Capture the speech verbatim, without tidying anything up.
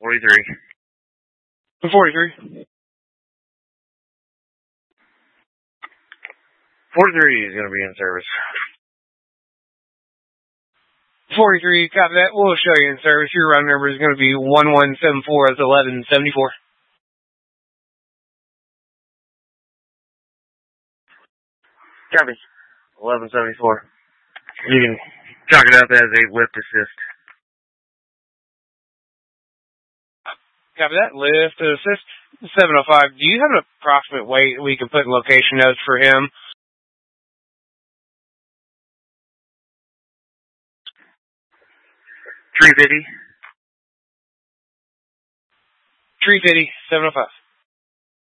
forty-three. forty-three. forty-three is going to be in service. forty-three, copy that. We'll show you in service. Your round number is going to be one one seven four. That's eleven seventy-four. Copy. eleven seventy-four. You can chalk it up as a lift assist. Copy that. Lift assist. seven oh five. Do you have an approximate weight we can put in location notes for him? three fifty. three fifty, seven oh five.